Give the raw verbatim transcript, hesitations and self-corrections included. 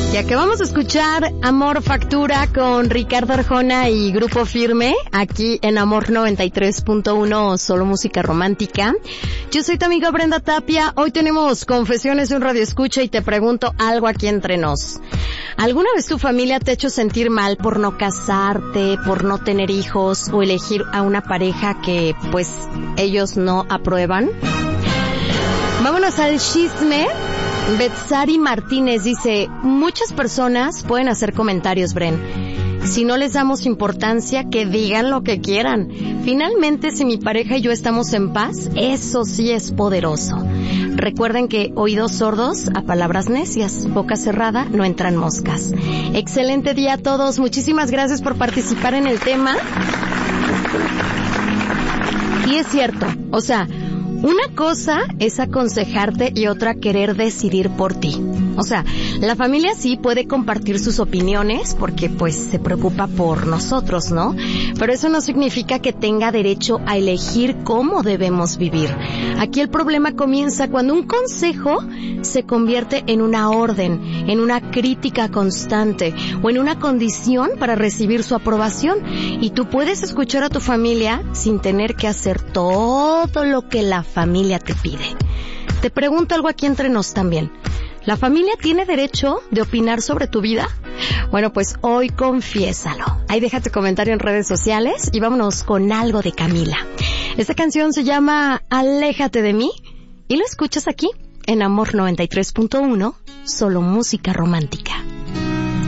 Y acabamos de escuchar Amor Factura con Ricardo Arjona y Grupo Firme, aquí en Amor noventa y tres punto uno, solo música romántica. Yo soy tu amiga Brenda Tapia. Hoy tenemos confesiones de un radioescucha y te pregunto algo aquí entre nos. ¿Alguna vez tu familia te ha hecho sentir mal por no casarte, por no tener hijos o elegir a una pareja que, pues, ellos no aprueban? Vámonos al chisme. Betsari Martínez dice, muchas personas pueden hacer comentarios, Bren. Si no les damos importancia, que digan lo que quieran. Finalmente, si mi pareja y yo estamos en paz, eso sí es poderoso. Recuerden que oídos sordos a palabras necias, boca cerrada, no entran moscas. Excelente día a todos. Muchísimas gracias por participar en el tema. Y es cierto, o sea, una cosa es aconsejarte y otra querer decidir por ti. O sea, la familia sí puede compartir sus opiniones porque pues se preocupa por nosotros, ¿no? Pero eso no significa que tenga derecho a elegir cómo debemos vivir. Aquí el problema comienza cuando un consejo se convierte en una orden, en una crítica constante o en una condición para recibir su aprobación. Y tú puedes escuchar a tu familia sin tener que hacer todo lo que la familia te pide. Te pregunto algo aquí entre nos también. ¿La familia tiene derecho de opinar sobre tu vida? Bueno, pues hoy confiésalo. Ahí deja tu comentario en redes sociales y vámonos con algo de Camila. Esta canción se llama Aléjate de mí y lo escuchas aquí en Amor noventa y tres punto uno, solo música romántica.